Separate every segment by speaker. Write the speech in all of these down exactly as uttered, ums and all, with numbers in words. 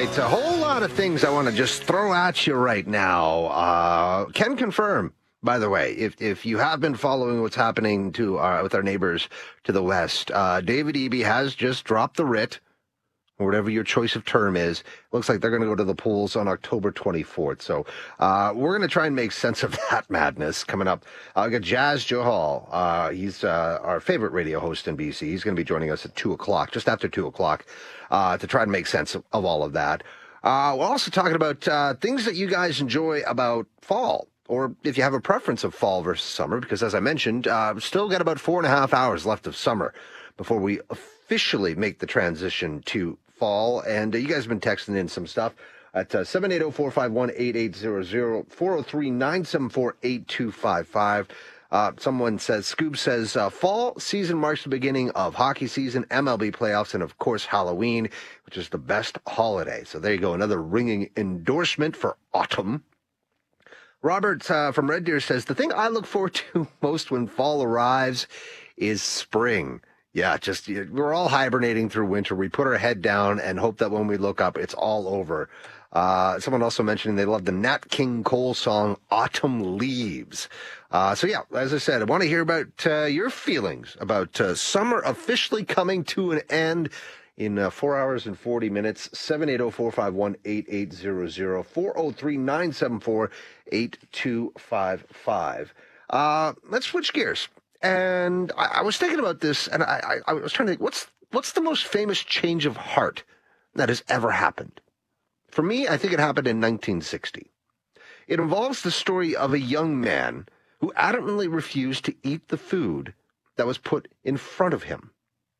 Speaker 1: right, a whole lot of things I want to just throw at you right now. Uh, can confirm, by the way, if if you have been following what's happening to our, with our neighbors to the west, uh, David Eby has just dropped the writ, or whatever your choice of term is. Looks like they're going to go to the polls on October twenty-fourth. So uh, we're going to try and make sense of that madness coming up. I'll get Jas Johal. Uh, he's uh, our favorite radio host in B C. He's going to be joining us at two o'clock, just after two o'clock, uh, to try and make sense of, of all of that. Uh, we're also talking about uh, things that you guys enjoy about fall, or if you have a preference of fall versus summer, because as I mentioned, uh, still got about four and a half hours left of summer before we officially make the transition to fall. And uh, you guys have been texting in some stuff at uh, seven eight zero, four five one, eight eight zero zero, four oh three, nine seven four, eight two five five. Uh, someone says, Scoob says, uh, fall season marks the beginning of hockey season, M L B playoffs, and of course Halloween, which is the best holiday. So there you go, another ringing endorsement for autumn. Robert uh, from Red Deer says, the thing I look forward to most when fall arrives is spring. Yeah, just we're all hibernating through winter. We put our head down and hope that when we look up, it's all over. Uh, someone also mentioned they love the Nat King Cole song, Autumn Leaves. Uh, so, yeah, as I said, I want to hear about uh, your feelings about uh, summer officially coming to an end in uh, four hours and forty minutes. seven eight zero, four five one, eight eight zero zero, four oh three, nine seven four, eight two five five. Uh, let's switch gears. And I, I was thinking about this, and I, I, I was trying to think, what's what's the most famous change of heart that has ever happened? For me, I think it happened in nineteen sixty. It involves the story of a young man who adamantly refused to eat the food that was put in front of him.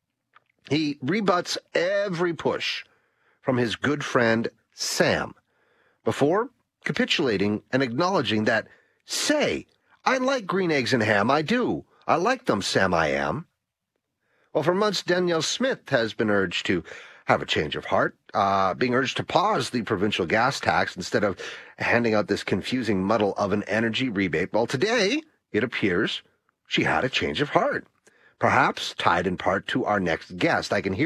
Speaker 1: He rebuts every push from his good friend, Sam, before capitulating and acknowledging that, say, I like green eggs and ham, I do. I like them, Sam, I am. Well, for months, Danielle Smith has been urged to have a change of heart, uh, being urged to pause the provincial gas tax instead of handing out this confusing muddle of an energy rebate. Well, today, it appears she had a change of heart, perhaps tied in part to our next guest. I can hear